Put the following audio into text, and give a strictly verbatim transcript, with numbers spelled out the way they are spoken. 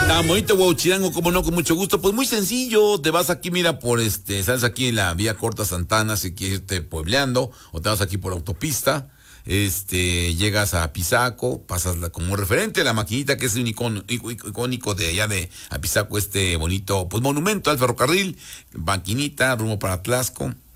Tan bonito Huauchirango, como no, con mucho gusto. Pues muy sencillo, te vas aquí, mira, por este, sales aquí en la vía Corta Santana, si quieres irte puebleando, o te vas aquí por autopista, este, llegas a Apizaco, pasas la, como referente la maquinita, que es un icono, icónico de allá de Apizaco, este bonito, pues monumento al ferrocarril, maquinita, rumbo para Tlaxco.